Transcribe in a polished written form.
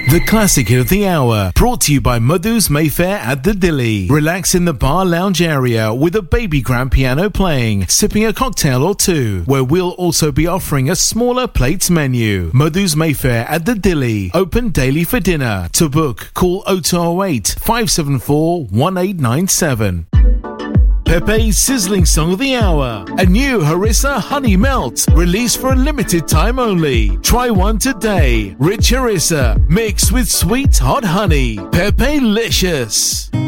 The classic of the hour, brought to you by Madhu's Mayfair at the Dilly. Relax in the bar lounge area with a baby grand piano playing, sipping a cocktail or two, where we'll also be offering a smaller plates menu. Madhu's Mayfair at the Dilly, open daily for dinner. To book, call 0208 574 1897. Pepe's sizzling song of the hour. A new Harissa Honey Melt, released for a limited time only. Try one today. Rich Harissa, mixed with sweet hot honey. Pepe-licious.